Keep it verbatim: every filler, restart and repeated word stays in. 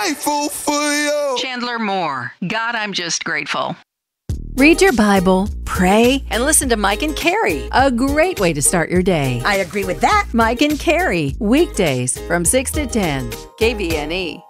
grateful for you. Chandler Moore. God, I'm just grateful. Read your Bible, pray, and listen to Mike and Carrie. A great way to start your day. I agree with that. Mike and Carrie, weekdays from six to ten, K V N E.